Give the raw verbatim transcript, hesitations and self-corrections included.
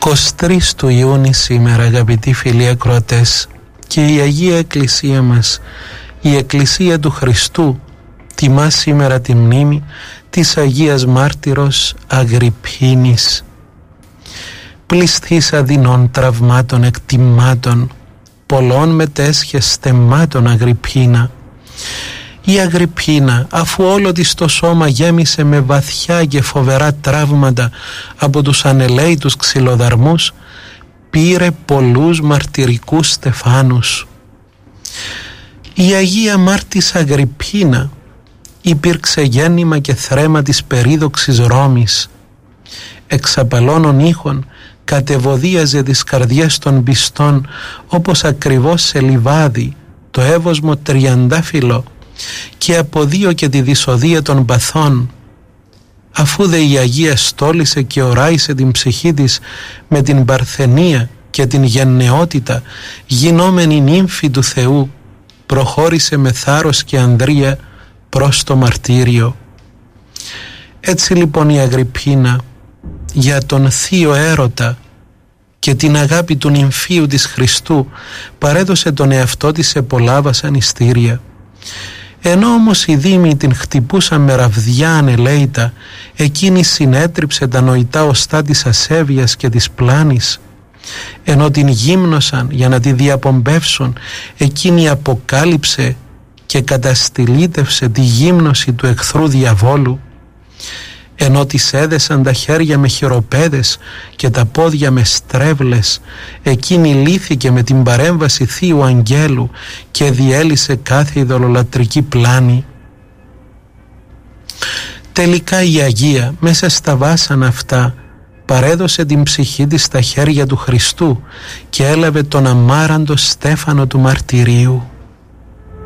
είκοσι τρεις του Ιούνιου σήμερα, αγαπητοί φίλοι ακροατές, και η Αγία Εκκλησία μας, η Εκκλησία του Χριστού, τιμά σήμερα τη μνήμη της Αγίας Μάρτυρος Αγριππίνης. Πληστής αδεινών τραυμάτων εκτιμάτων, πολλών μετέσχες στεμμάτων Αγριππίνα. Η Αγριππίνα, αφού όλο της το σώμα γέμισε με βαθιά και φοβερά τραύματα από τους ανελαίητους ξυλοδαρμούς, πήρε πολλούς μαρτυρικούς στεφάνους. Η Αγία Μάρτης Αγριππίνα υπήρξε γέννημα και θρέμα της περίδοξης Ρώμης. Εξαπαλώνων ήχων κατεβοδίαζε τις καρδιές των πιστών, όπως ακριβώς σε λιβάδι το εύωσμο τριαντάφυλλο, και αποδίωκε τη δυσοδεία των παθών. Αφού δε η Αγία στόλισε και οράισε την ψυχή της με την παρθενία και την γενναιότητα, γινόμενη νύμφη του Θεού, προχώρησε με θάρρος και ανδρεία προς το μαρτύριο. Έτσι λοιπόν η Αγριππίνα, για τον θείο έρωτα και την αγάπη του νυμφίου της Χριστού, παρέδωσε τον εαυτό της σε πολλά βασανιστήρια. Ενώ όμως οι δήμοι την χτυπούσαν με ραβδιά ανελαίητα, εκείνη συνέτριψε τα νοητά οστά της ασέβειας και της πλάνης. Ενώ την γύμνωσαν για να τη διαπομπεύσουν, εκείνη αποκάλυψε και καταστηλίτευσε τη γύμνωση του εχθρού διαβόλου. Ενώ της έδεσαν τα χέρια με χειροπέδες και τα πόδια με στρέβλες, εκείνη λύθηκε με την παρέμβαση Θείου Αγγέλου και διέλυσε κάθε ειδωλολατρική πλάνη. Τελικά η Αγία, μέσα στα βάσανα αυτά, παρέδωσε την ψυχή της στα χέρια του Χριστού και έλαβε τον αμάραντο στέφανο του μαρτυρίου.